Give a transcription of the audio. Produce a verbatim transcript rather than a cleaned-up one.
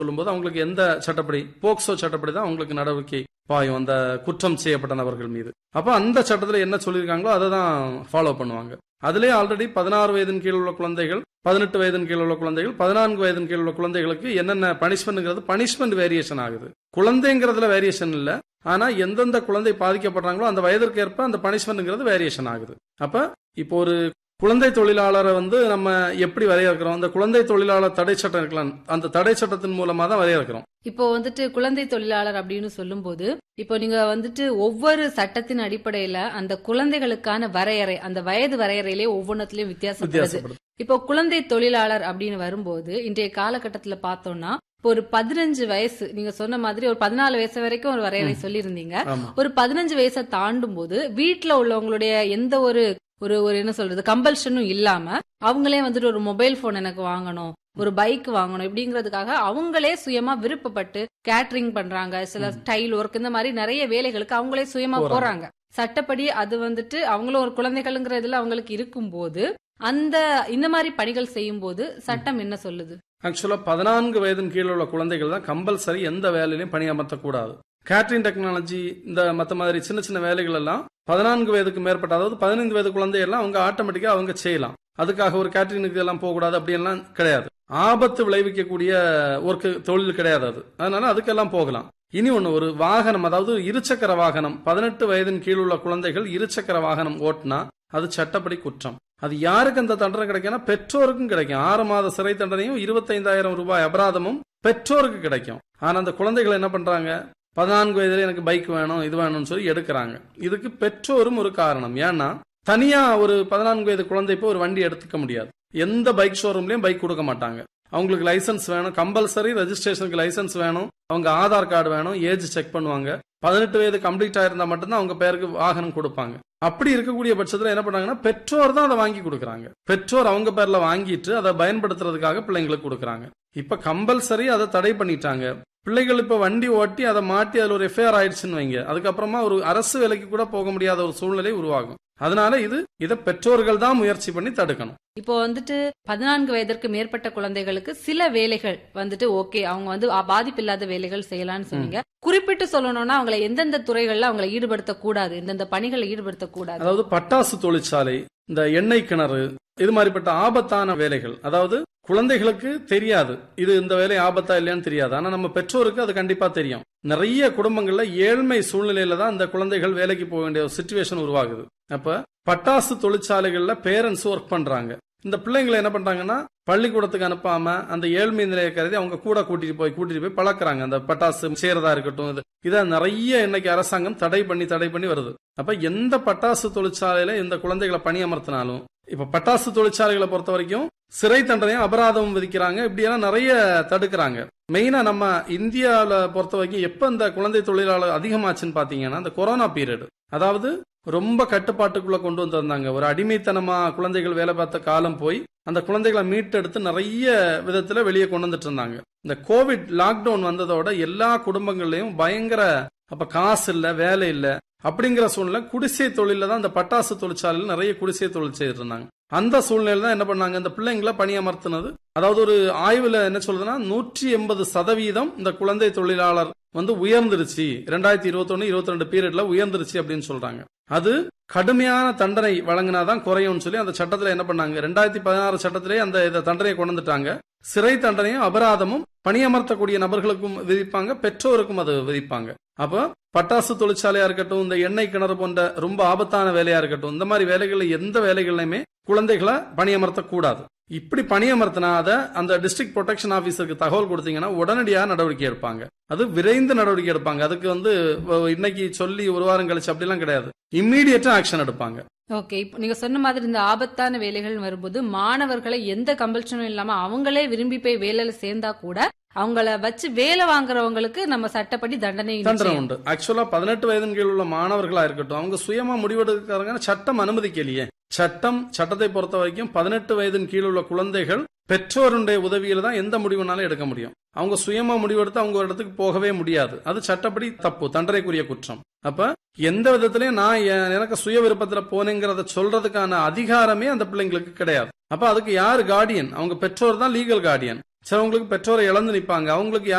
சொல்லும்போது அவங்களுக்கு எந்த சட்டப்படி போக்சோ சட்டப்படி தான் அவங்களுக்கு நடவடிக்கை பாயும் அந்த குற்றம் செய்யப்பட்ட நபர்கள் மீது. அப்ப அந்த சட்டத்துல என்ன சொல்லியிருக்காங்களோ அதை தான் ஃபாலோ பண்ணுவாங்க. அதுலயே ஆல்ரெடி பதினாறு வயதின் கீழ் உள்ள குழந்தைகள், பதினெட்டு வயதின் கீழ் உள்ள குழந்தைகள், பதினான்கு வயதின் கீழ் உள்ள குழந்தைகளுக்கு என்னென்ன பனிஷ்மெண்ட்ங்கிறது பனிஷ்மெண்ட் வேரியேஷன் ஆகுது. குழந்தைங்கிறதுல வேரியேஷன் இல்ல, ஆனா எந்தெந்த குழந்தை பாதிக்கப்படுறாங்களோ அந்த வயதிற்கு ஏற்ப அந்த பனிஷ்மெண்ட்ங்கிறது வேரியேஷன் ஆகுது. அப்ப இப்போ ஒரு குழந்தை தொழிலாளரை வந்து நம்ம எப்படி வரையறுக்கிறோம்? அந்த குழந்தை தொழிலாளர் தடை சட்டம் இருக்கலாம், அந்த தடை சட்டத்தின் மூலமா தான் வரையறுக்கிறோம். இப்போ வந்துட்டு குழந்தை தொழிலாளர் அப்படின்னு சொல்லும் போது இப்போ நீங்க வந்துட்டு ஒவ்வொரு சட்டத்தின் அடிப்படையில அந்த குழந்தைகளுக்கான வரையறை, அந்த வயது வரையறையிலே ஒவ்வொன்றத்திலயும் வித்தியாசப்படுது. இப்போ குழந்தை தொழிலாளர் அப்படின்னு வரும்போது இன்றைய காலகட்டத்துல பார்த்தோம்னா இப்போ ஒரு பதினஞ்சு வயசு, நீங்க சொன்ன மாதிரி ஒரு பதினாலு வயசு வரைக்கும் ஒரு வரையறை சொல்லியிருந்தீங்க. ஒரு பதினஞ்சு வயசை தாண்டும் போது வீட்டுல உள்ளவங்களுடைய எந்த ஒரு ஒரு ஒரு என்ன சொல்றது கம்பல்ஷனும் இல்லாம அவங்களே வந்துட்டு ஒரு மொபைல் போன் எனக்கு வாங்கணும், ஒரு பைக் வாங்கணும் இப்படிங்கிறதுக்காக அவங்களே சுயமா விருப்பப்பட்டு கேட்டரிங் பண்றாங்க. சில ஸ்டைல் ஒர்க் இந்த மாதிரி நிறைய வேலைகளுக்கு அவங்களே சுயமா போறாங்க. சட்டப்படி அது வந்துட்டு அவங்களும் ஒரு குழந்தைகளுங்கிறதுல அவங்களுக்கு இருக்கும் போது அந்த இந்த மாதிரி பணிகள் செய்யும் போது சட்டம் என்ன சொல்லுது? ஆக்சுவலா பதினான்கு வயதின் கீழே உள்ள குழந்தைகள் தான் கம்பல்சரி எந்த வேலையிலையும் பணியமர்த்தக்கூடாது. கேட்டரிங் டெக்னாலஜி இந்த மற்ற மாதிரி சின்ன சின்ன வேலைகள் எல்லாம் பதினான்கு வயதுக்கு மேற்பட்ட, அதாவது பதினைந்து வயது குழந்தை எல்லாம் அவங்க ஆட்டோமேட்டிக்கா அவங்க செய்யலாம். அதுக்காக ஒரு கேட்டரிங்க்கு எல்லாம் போக கூடாது அப்படி எல்லாம் கிடையாது. ஆபத்து விளைவிக்கக்கூடிய ஒர்க் தொழில் கிடையாது அது, அதனால அதுக்கெல்லாம் போகலாம். இனி ஒண்ணு, ஒரு வாகனம், அதாவது இருசக்கர வாகனம், பதினெட்டு வயதின் கீழ் உள்ள குழந்தைகள் இருசக்கர வாகனம் ஓட்டினா அது சட்டப்படி குற்றம். அது யாருக்கு அந்த தண்டனை கிடைக்கும்னா பெற்றோருக்கும் கிடைக்கும். ஆறு மாத சிறை தண்டனையும் இருபத்தைந்தாயிரம் ரூபாய் அபராதமும் பெற்றோருக்கு கிடைக்கும். ஆனா அந்த குழந்தைகள் என்ன பண்றாங்க, பதினான்கு வயதுல எனக்கு பைக் வேணும் இது வேணும்னு சொல்லி எடுக்கிறாங்க. இதுக்கு பெற்றோரும் ஒரு காரணம். ஏன்னா தனியா ஒரு பதினான்கு வயது குழந்தை இப்போ ஒரு வண்டி எடுத்துக்க முடியாது. எந்த பைக் ஷோரூம்லயும் பைக் கொடுக்க மாட்டாங்க. அவங்களுக்கு லைசன்ஸ் வேணும், கம்பல்சரி ரெஜிஸ்ட்ரேஷனுக்கு லைசன்ஸ் வேணும், அவங்க ஆதார் கார்டு வேணும், ஏஜ் செக் பண்ணுவாங்க. பதினெட்டு வயது கம்ப்ளீட் ஆயிருந்தா மட்டும்தான் அவங்க பேருக்கு வாகனம் கொடுப்பாங்க. அப்படி இருக்கக்கூடிய பட்சத்துல என்ன பண்றாங்கன்னா பெற்றோர் தான் அதை வாங்கி கொடுக்கறாங்க. பெற்றோர் அவங்க பேர்ல வாங்கிட்டு அதை பயன்படுத்துறதுக்காக பிள்ளைங்களுக்கு கொடுக்கறாங்க. இப்ப கம்பல்சரி அதை தடை பண்ணிட்டாங்க. பிள்ளைகள் இப்ப வண்டி ஓட்டி அதை மாட்டி அதுல ஒரு எஃப்ஐஆர் ஆயிடுச்சுன்னு வைங்க, அதுக்கப்புறமா ஒரு அரசு வேலைக்கு கூட போக முடியாத ஒரு சூழ்நிலை உருவாகும். அதனால இது இதை பெற்றோர்கள் தான் முயற்சி பண்ணி தடுக்கணும். இப்போ வந்துட்டு பதினான்கு வயதிற்கு மேற்பட்ட குழந்தைகளுக்கு சில வேலைகள் வந்துட்டு ஓகே, அவங்க வந்து பாதிப்பு இல்லாத வேலைகள் செய்யலாம்னு சொன்னீங்க. குறிப்பிட்டு சொல்லணும்னா அவங்களை எந்தெந்த துறைகள்ல அவங்களை ஈடுபடுத்த கூடாது, எந்தெந்த பணிகளை ஈடுபடுத்த கூடாது? அதாவது பட்டாசு தொழிற்சாலை, இந்த எண்ணெய் கிணறு, இது மாதிரிப்பட்ட ஆபத்தான வேலைகள். அதாவது குழந்தைகளுக்கு தெரியாது இது இந்த வேலை ஆபத்தா இல்லையான்னு தெரியாது, ஆனா நம்ம பெற்றோருக்கு அது கண்டிப்பா தெரியும். நிறைய குடும்பங்கள்ல ஏழ்மை சூழ்நிலையில தான் இந்த குழந்தைகள் வேலைக்கு போக வேண்டிய ஒரு சிச்சுவேஷன் உருவாகுது. அப்ப பட்டாசு தொழிற்சாலைகள்ல பேரண்ட்ஸ் ஒர்க் பண்றாங்க. இந்த பிள்ளைங்களை என்ன பண்றாங்கன்னா பள்ளிக்கூடத்துக்கு அனுப்பாம அந்த ஏழ்மை நிலையை கருதி அவங்க கூட கூட்டிட்டு போய் கூட்டிட்டு போய் பழக்கிறாங்க. அந்த பட்டாசு செய்யறதா இருக்கட்டும், இது இதை நிறைய இன்னைக்கு அரசாங்கம் தடை பண்ணி தடை பண்ணி வருது. அப்ப எந்த பட்டாசு தொழிற்சாலையில இந்த குழந்தைகளை பணியமர்த்தினாலும், இப்ப பட்டாசு தொழிற்சாலைகளை பொறுத்த வரைக்கும் சிறை தண்டனையும் அபராதமும் விதிக்கிறாங்க. இப்படி எல்லாம் நிறைய தடுக்கிறாங்க. மெயினா நம்ம இந்தியாவில பொறுத்த வரைக்கும் எப்ப இந்த குழந்தை தொழிலாளர் அதிகமாச்சுன்னு பாத்தீங்கன்னா இந்த கொரோனா பீரியட், அதாவது ரொம்ப கட்டுப்பாட்டுக்குள்ள கொண்டு வந்திருந்தாங்க. ஒரு அடிமைத்தனமா குழந்தைகள் வேலை பார்த்த காலம் போய் அந்த குழந்தைகளை மீட்டெடுத்து நிறைய விதத்துல வெளியே கொண்டு வந்துட்டு இருந்தாங்க. இந்த கோவிட் லாக்டவுன் வந்ததோட எல்லா குடும்பங்கள்லயும் பயங்கர, அப்ப காசு இல்ல, வேலை இல்ல, அப்படிங்கிற சூழ்நிலை குடிசை தொழில தான் இந்த பட்டாசு தொழிற்சாலையில் நிறைய குடிசை தொழில் செய்துட்டு இருந்தாங்க. அந்த சூழ்நிலையில தான் என்ன பண்ணாங்க, இந்த பிள்ளைங்களை பணியமர்த்தினது. அதாவது ஒரு ஆய்வுல என்ன சொல்றதுன்னா நூற்றி எண்பது சதவீதம் இந்த குழந்தை தொழிலாளர் வந்து உயர்ந்துருச்சு, இரண்டாயிரத்தி இருபத்தி ஒன்னு இருபத்தி ரெண்டு பீரியட்ல உயர்ந்துருச்சு அப்படின்னு சொல்றாங்க. அது கடுமையான தண்டனை வழங்கினாதான் குறையும் சொல்லி அந்த சட்டத்துல என்ன பண்ணாங்க, ரெண்டாயிரத்தி பதினாறு சட்டத்திலேயே அந்த தண்டனையை கொண்டு வந்துட்டாங்க. சிறை தண்டனையும் அபராதமும் பணியமர்த்தக்கூடிய நபர்களுக்கும் விதிப்பாங்க, பெற்றோருக்கும் அது விதிப்பாங்க. அப்ப பட்டாசு தொழிற்சாலையா இருக்கட்டும், இந்த எண்ணெய் கிணறு போன்ற ரொம்ப ஆபத்தான வேலையா இருக்கட்டும், இந்த மாதிரி வேலைகள்ல எந்த வேலைகளையுமே குழந்தைகளை பணியமர்த்த கூடாது. இப்படி பணியமர்த்தினா அதை அந்த டிஸ்ட்ரிக்ட் ப்ரொடெக்ஷன் ஆபீசருக்கு தகவல் கொடுத்தீங்கன்னா உடனடியாக நடவடிக்கை எடுப்பாங்க. அது விரைந்து நடவடிக்கை எடுப்பாங்க. அதுக்கு வந்து இன்னைக்கு சொல்லி ஒரு வாரம் கழிச்சு அப்படிலாம் கிடையாது, இம்மீடியட்டா ஆக்ஷன் எடுப்பாங்க. ஓகே, இப்போ நீங்க சொன்ன மாதிரி இந்த ஆபத்தான வேலைகள் வரும்போது மாணவர்களை எந்த கம்பல்ஷனும் இல்லாம அவங்களே விரும்பி போய் வேலையில சேர்ந்தா கூட அவங்கள வச்சு வேலை வாங்குறவங்களுக்கு நம்ம சட்டப்படி தண்டனை தண்டனை உண்டு. ஆக்சுவலா பதினெட்டு வயதின் கீழ் உள்ள மாணவர்களா இருக்கட்டும், அவங்க சுயமா முடிவெடுக்கிறாங்க, சட்டம் அனுமதிக்கலையே. சட்டம் சட்டத்தை பொறுத்த வரைக்கும் பதினெட்டு வயதின் கீழ் உள்ள குழந்தைகள் பெற்றோருடைய உதவியில தான் எந்த முடிவுனாலும் எடுக்க முடியும். அவங்க சுயமா முடிவெடுத்து அவங்க ஒரு இடத்துக்கு போகவே முடியாது. அது சட்டப்படி தப்பு, தண்டனைக்குரிய குற்றம். அப்ப எந்த விதத்திலயும் நான் எனக்கு சுய விருப்பத்துல போனேங்கிறத சொல்றதுக்கான அதிகாரமே அந்த பிள்ளைங்களுக்கு கிடையாது. அப்ப அதுக்கு யாரு கார்டியன்? அவங்க பெற்றோர் தான் லீகல் கார்டியன். சிலவங்களுக்கு பெற்றோரை இழந்து நிப்பாங்க. அவங்களுக்கு